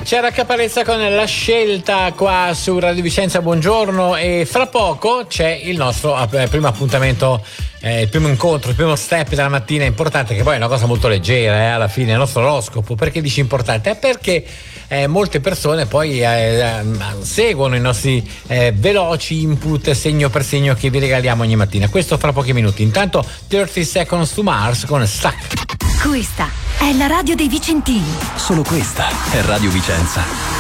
C'era Caparezza con La Scelta qua su Radio Vicenza, buongiorno, e fra poco c'è il nostro primo appuntamento, il primo incontro, il primo step della mattina importante, che poi è una cosa molto leggera, alla fine, il nostro oroscopo. Perché dici importante? Perché molte persone poi seguono i nostri veloci input segno per segno che vi regaliamo ogni mattina. Questo fra pochi minuti. Intanto 30 Seconds to Mars con Stuck. Questa è la radio dei Vicentini. Solo questa è Radio Vicenza.